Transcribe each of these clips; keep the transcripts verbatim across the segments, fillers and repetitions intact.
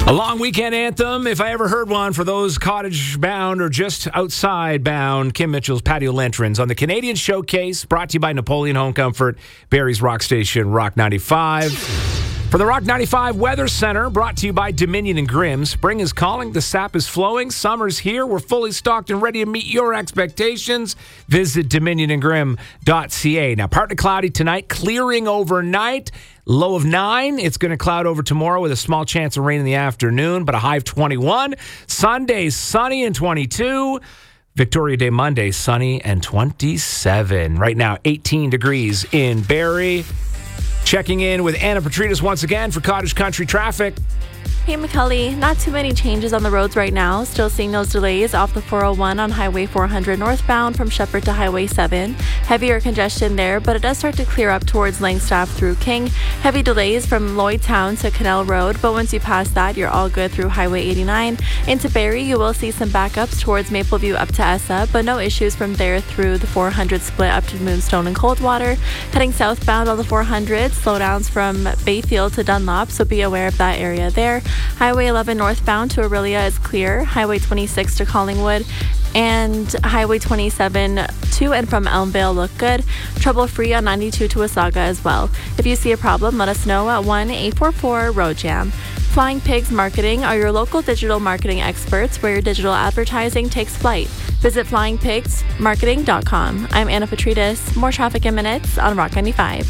A long weekend anthem, if I ever heard one, for those cottage-bound or just outside-bound Kim Mitchell's patio lanterns on the Canadian Showcase, brought to you by Napoleon Home Comfort, Barrie's Rock Station, Rock ninety-five. For the Rock ninety-five Weather Center, brought to you by Dominion and Grimm. Spring is calling, the sap is flowing, summer's here. We're fully stocked and ready to meet your expectations. Visit dominion and grimm dot c a. Now, partly cloudy tonight, clearing overnight. Low of nine. It's going to cloud over tomorrow with a small chance of rain in the afternoon, but a high of twenty-one. Sunday, sunny and twenty-two. Victoria Day Monday, sunny and twenty-seven. Right now, eighteen degrees in Barrie. Checking in with Anna Petridis once again for Cottage Country traffic. Hey, McCully. Not too many changes on the roads right now. Still seeing those delays off the four oh one on Highway four hundred northbound from Shepherd to Highway seven. Heavier congestion there, but it does start to clear up towards Langstaff through King. Heavy delays from Lloydtown to Canal Road, but once you pass that, you're all good through Highway eighty-nine. Into Barrie, you will see some backups towards Mapleview up to Essa, but no issues from there through the four hundred split up to Moonstone and Coldwater. Heading southbound on the four hundred, slowdowns from Bayfield to Dunlop, so be aware of that area there. Highway eleven northbound to Aurelia is clear. Highway twenty-six to Collingwood and Highway twenty-seven to and from Elmvale look good. Trouble-free on ninety-two to Wasaga as well. If you see a problem, let us know at one eight four four road jam. Flying Pigs Marketing are your local digital marketing experts where your digital advertising takes flight. Visit flying pigs marketing dot com. I'm Anna Petridis. More traffic in minutes on Rock ninety-five.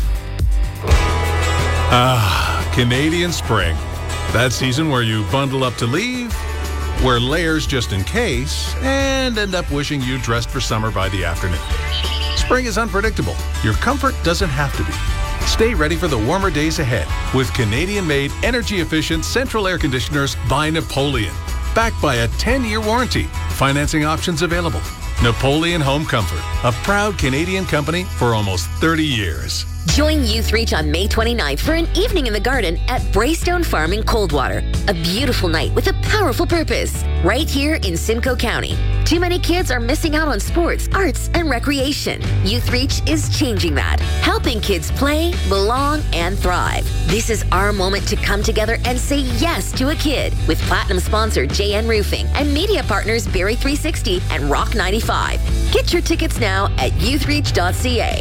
Ah, Canadian spring. That season where you bundle up to leave, wear layers just in case, and end up wishing you dressed for summer by the afternoon. Spring is unpredictable. Your comfort doesn't have to be. Stay ready for the warmer days ahead with Canadian-made, energy-efficient central air conditioners by Napoleon. Backed by a ten-year warranty. Financing options available. Napoleon Home Comfort, a proud Canadian company for almost thirty years. Join Youth Reach on May twenty-ninth for an evening in the garden at Braystone Farm in Coldwater. A beautiful night with a powerful purpose, right here in Simcoe County. Too many kids are missing out on sports, arts, and recreation. Youth Reach is changing that, helping kids play, belong, and thrive. This is our moment to come together and say yes to a kid with platinum sponsor J N Roofing and media partners Barrie three sixty and Rock ninety-five. Get your tickets now at youth reach dot c a.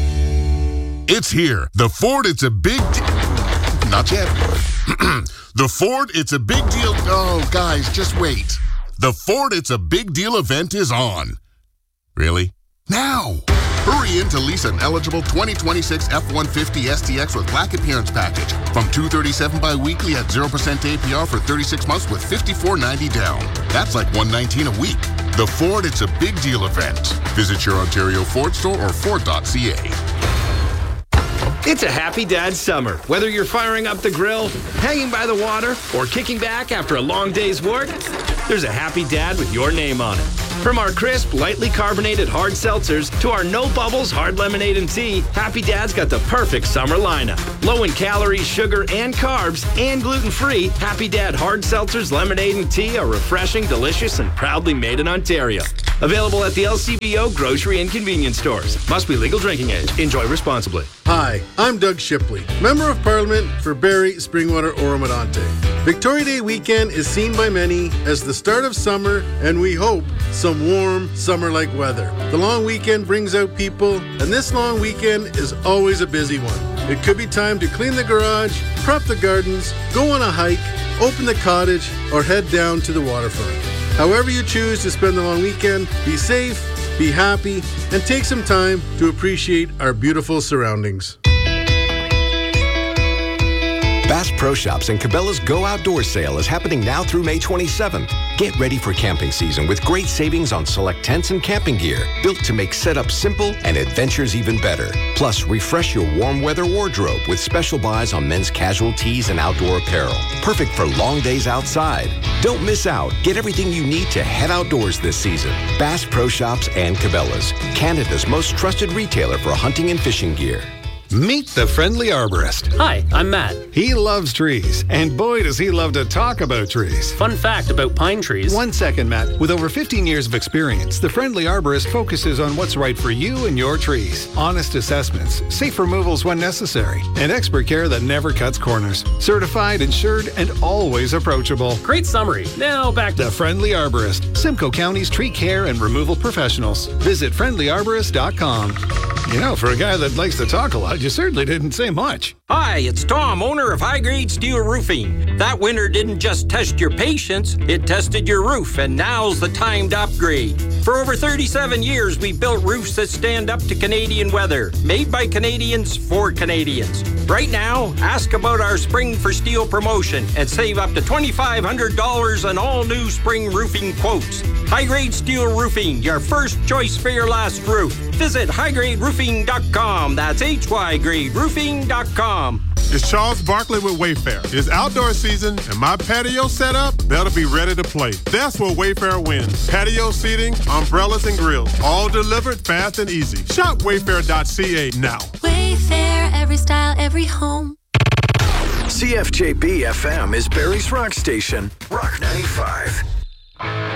It's here. The Ford, it's a big deal. Not yet. The Ford, it's a big deal. Oh, guys, just wait. The Ford, it's a big deal event is on. Really? Now. Hurry in to lease an eligible twenty twenty-six F one fifty S T X with Black Appearance Package from two hundred thirty-seven dollars bi-weekly at zero percent A P R for thirty-six months with fifty-four ninety down. That's like one hundred nineteen a week. The Ford, it's a big deal event. Visit your Ontario Ford store or ford dot c a. It's a happy dad summer. Whether you're firing up the grill, hanging by the water, or kicking back after a long day's work, there's a happy dad with your name on it. From our crisp, lightly carbonated hard seltzers to our no bubbles hard lemonade and tea, Happy Dad's got the perfect summer lineup. Low in calories, sugar, and carbs, and gluten-free, Happy Dad hard seltzers, lemonade, and tea are refreshing, delicious, and proudly made in Ontario. Available at the L C B O grocery and convenience stores. Must be legal drinking age. Enjoy responsibly. Hi, I'm Doug Shipley, Member of Parliament for Barrie, Springwater, Oromadante. Victoria Day weekend is seen by many as the start of summer, and we hope some warm, summer-like weather. The long weekend brings out people, and this long weekend is always a busy one. It could be time to clean the garage, prep the gardens, go on a hike, open the cottage, or head down to the waterfront. However you choose to spend the long weekend, be safe, be happy, and take some time to appreciate our beautiful surroundings. Bass Pro Shops and Cabela's Go Outdoors sale is happening now through May twenty-seventh. Get ready for camping season with great savings on select tents and camping gear, built to make setup simple and adventures even better. Plus, refresh your warm weather wardrobe with special buys on men's casual tees and outdoor apparel. Perfect for long days outside. Don't miss out. Get everything you need to head outdoors this season. Bass Pro Shops and Cabela's, Canada's most trusted retailer for hunting and fishing gear. Meet the Friendly Arborist. Hi, I'm Matt. He loves trees, and boy does he love to talk about trees. Fun fact about pine trees. One second, Matt. With over fifteen years of experience, the Friendly Arborist focuses on what's right for you and your trees. Honest assessments, safe removals when necessary, and expert care that never cuts corners. Certified, insured, and always approachable. Great summary. Now back to The Friendly Arborist, Simcoe County's tree care and removal professionals. Visit friendly arborist dot com. You know, for a guy that likes to talk a lot, you certainly didn't say much. Hi, it's Tom, owner of High Grade Steel Roofing. That winter didn't just test your patience, it tested your roof, and now's the time to upgrade. For over thirty-seven years, we've built roofs that stand up to Canadian weather, made by Canadians for Canadians. Right now, ask about our Spring for Steel promotion and save up to twenty-five hundred dollars on all new spring roofing quotes. High Grade Steel Roofing, your first choice for your last roof. Visit high grade roofing dot com. That's H Y grade roofing dot com. It's Charles Barkley with Wayfair. It's outdoor season, and my patio setup better be ready to play. That's where Wayfair wins. Patio seating, umbrellas, and grills, all delivered fast and easy. Shop wayfair dot c a now. Wayfair, every style, every home. C F J B F M is Barrie's rock station, Rock ninety-five.